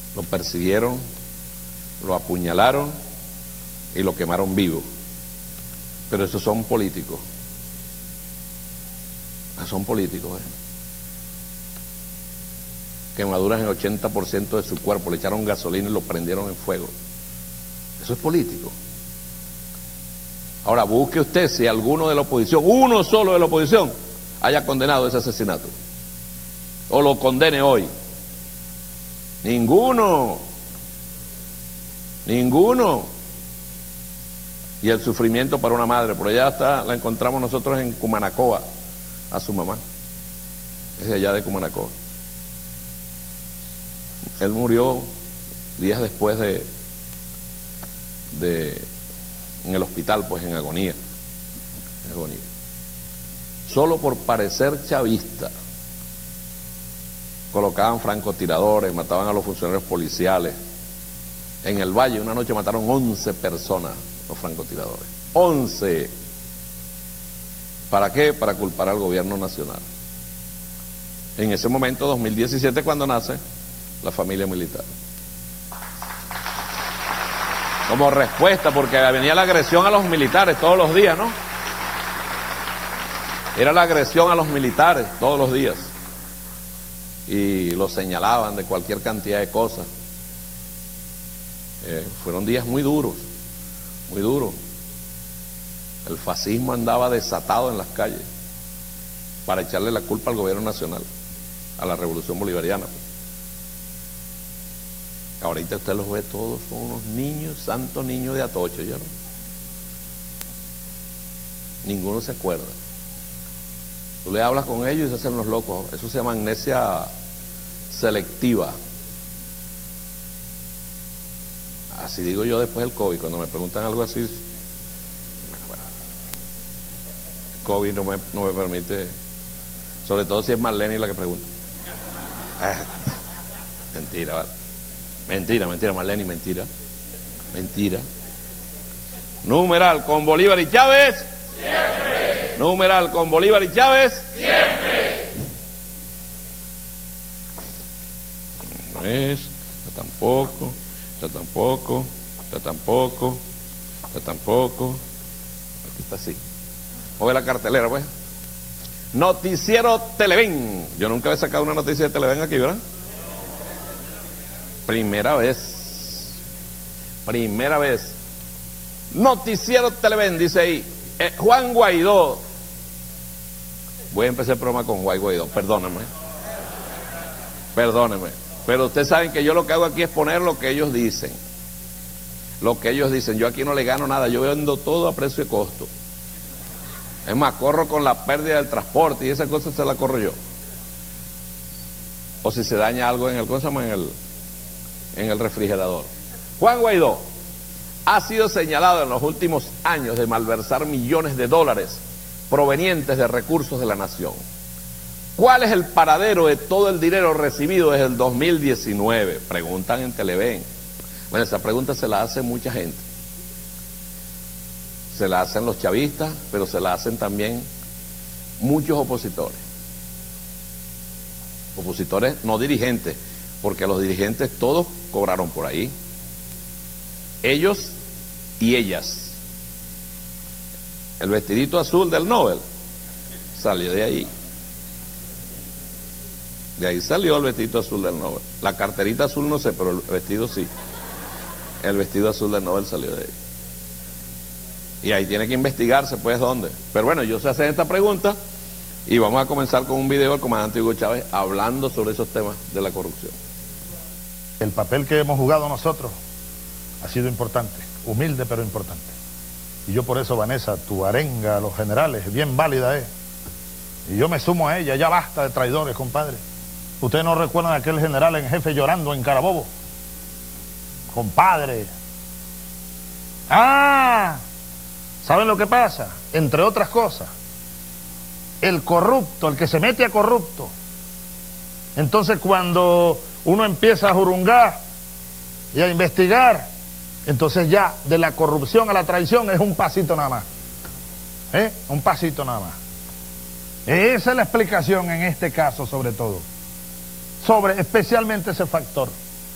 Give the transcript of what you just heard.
Lo persiguieron, lo apuñalaron y lo quemaron vivo. Pero esos son políticos. Son políticos, Quemaduras en 80% de su cuerpo, le echaron gasolina y lo prendieron en fuego. Eso es político. Ahora busque usted si alguno de la oposición, uno solo de la oposición, haya condenado ese asesinato o lo condene hoy. Ninguno. Y el sufrimiento para una madre, por allá está, la encontramos nosotros en Cumanacoa, a su mamá, es de allá de Cumanacoa. Él murió días después en el hospital, pues en agonía. Solo por parecer chavista colocaban francotiradores, mataban a los funcionarios policiales. En el Valle una noche mataron 11 personas los francotiradores. 11. ¿Para qué? Para culpar al gobierno nacional. En ese momento, 2017, cuando nace la familia militar. Como respuesta, porque venía la agresión a los militares todos los días, ¿no? Era la agresión a los militares todos los días. Y los señalaban de cualquier cantidad de cosas. Fueron días muy duros, muy duros. El fascismo andaba desatado en las calles para echarle la culpa al gobierno nacional, a la revolución bolivariana. Ahorita usted los ve todos, son unos niños, santos niños de Atocho, ¿ya no? Ninguno se acuerda. Tú le hablas con ellos y se hacen los locos. Eso se llama amnesia selectiva. Así digo yo después del COVID, cuando me preguntan algo así, bueno, el COVID no me permite, sobre todo si es Marlene la que pregunta. Mentira, ¿vale? Mentira, Marlene, mentira. Numeral con Bolívar y Chávez. Siempre. Numeral con Bolívar y Chávez. Siempre. No es, tampoco. Aquí está así. Oye la cartelera, pues. Noticiero Televen. Yo nunca he sacado una noticia de Televen aquí, ¿verdad? Primera vez. Noticiero Televen, dice ahí. Juan Guaidó. Voy a empezar el programa con Juan Guaidó, perdóneme. Pero ustedes saben que yo lo que hago aquí es poner lo que ellos dicen. Yo aquí no le gano nada, yo vendo todo a precio de costo. Es más, corro con la pérdida del transporte y esa cosa se la corro yo. O si se daña algo en el refrigerador. Juan Guaidó ha sido señalado en los últimos años de malversar millones de dólares provenientes de recursos de la nación. ¿Cuál es el paradero de todo el dinero recibido desde el 2019? Preguntan en Televen. Bueno, esa pregunta se la hace mucha gente. Se la hacen los chavistas, pero se la hacen también muchos opositores. Opositores no dirigentes, porque los dirigentes todos cobraron por ahí. Ellos y ellas. El vestidito azul del Nobel salió de ahí. De ahí salió el vestidito azul del Nobel. La carterita azul no sé, pero el vestido sí. El vestido azul del Nobel salió de ahí. Y ahí tiene que investigarse, pues, ¿dónde? Pero bueno, yo sé hacer esta pregunta y vamos a comenzar con un video del comandante Hugo Chávez hablando sobre esos temas de la corrupción. El papel que hemos jugado nosotros ha sido importante, humilde pero importante. Y yo por eso, Vanessa, tu arenga a los generales, bien válida es. Y yo me sumo a ella, ya basta de traidores, compadre. ¿Ustedes no recuerdan a aquel general en jefe llorando en Carabobo? Compadre. ¿Saben lo que pasa? Entre otras cosas, el corrupto, el que se mete a corrupto, entonces cuando uno empieza a jurungar y a investigar, entonces ya de la corrupción a la traición es un pasito nada más. Un pasito nada más. Esa es la explicación en este caso, sobre todo. Sobre especialmente ese factor.